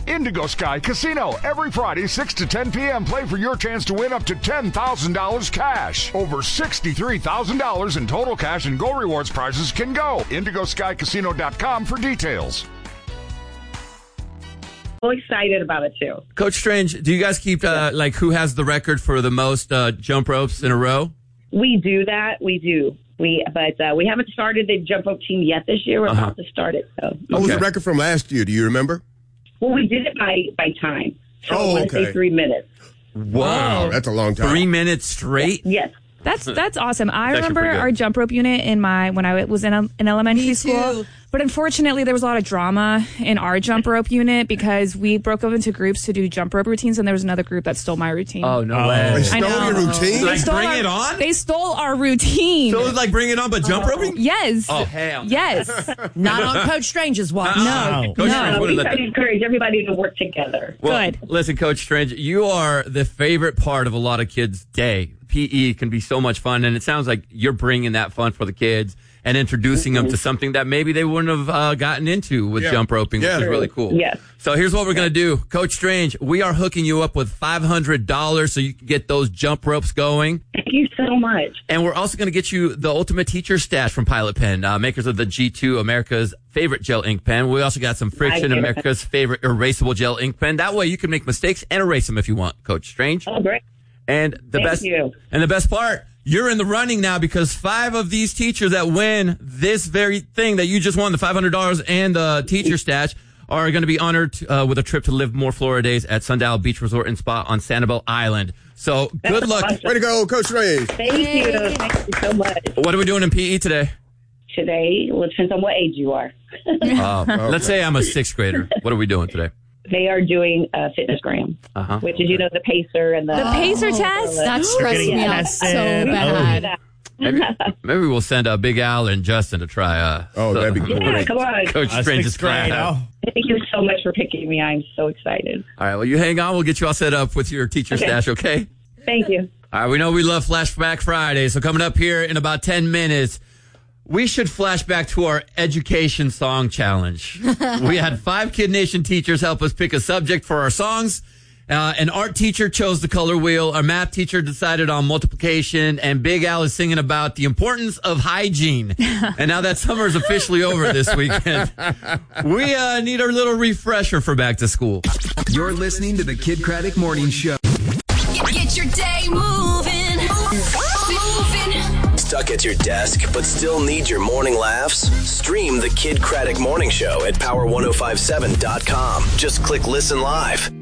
Indigo Sky Casino. Every Friday, 6 to 10 p.m. Play for your chance to win up to $10,000 cash. Over $63,000 in total cash and Go Rewards prizes can go. IndigoSkyCasino.com for details. So excited about it, too. Coach Strange, do you guys keep, who has the record for the most jump ropes in a row? We do that. We do. But we haven't started the jump rope team yet this year. We're about to start it. So. What was the record from last year? Do you remember? Well, we did it by time. So I want to say 3 minutes. Wow. That's a long time. 3 minutes straight? Yes. That's awesome. I remember our jump rope unit when I was in elementary school. But unfortunately, there was a lot of drama in our jump rope unit because we broke up into groups to do jump rope routines, and there was another group that stole my routine. Oh, no way. They stole your routine? Like, bring it on? They stole our routine. So it was like bring it on, but jump roping? Yes. Oh, hell. Yes. Not on Coach Strange's watch. No. Coach Strange, We try to encourage everybody to work together. Well, Good. Listen, Coach Strange, you are the favorite part of a lot of kids' day. PE can be so much fun, and it sounds like you're bringing that fun for the kids and introducing them to something that maybe they wouldn't have gotten into with jump roping, which is really cool. Yes. So here's what we're going to do. Coach Strange, we are hooking you up with $500 so you can get those jump ropes going. Thank you so much. And we're also going to get you the Ultimate Teacher Stash from Pilot Pen, makers of the G2, America's favorite gel ink pen. We also got some Friction, America's favorite erasable gel ink pen. That way you can make mistakes and erase them if you want, Coach Strange. Oh, great. And the best part, you're in the running now because 5 of these teachers that win this very thing that you just won, the $500 and the teacher stash, are going to be honored with a trip to Live More Florida Days at Sundial Beach Resort and Spa on Sanibel Island. So good luck. Awesome. Way to go, Coach Strange. Thank you. Thank you so much. What are we doing in PE today? Today, well, it depends on what age you are. Let's say I'm a 6th grader. What are we doing today? They are doing Fitnessgram, which is, the pacer and the pacer test. That stressed me out so bad. Maybe we'll send Big Al and Justin to try. That'd be cool. Yeah, come on. Coach Strange's class. Thank you so much for picking me. I'm so excited. All right, well, you hang on. We'll get you all set up with your teacher stash, okay? Thank you. All right, we know we love Flashback Friday, so coming up here in about 10 minutes, we should flash back to our education song challenge. We had 5 Kid Nation teachers help us pick a subject for our songs. An art teacher chose the color wheel. Our math teacher decided on multiplication. And Big Al is singing about the importance of hygiene. And now that summer is officially over this weekend, we need a little refresher for back to school. You're listening to the Kid Craddock Morning Show. Get your day moving. Stuck at your desk, but still need your morning laughs? Stream the Kid Craddock Morning Show at power1057.com. Just click listen live.